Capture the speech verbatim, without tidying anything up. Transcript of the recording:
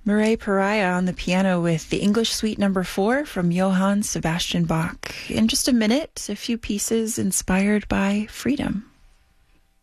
Mireille Pariah on the piano with the English Suite Number Four from Johann Sebastian Bach. In just a minute, a few pieces inspired by freedom.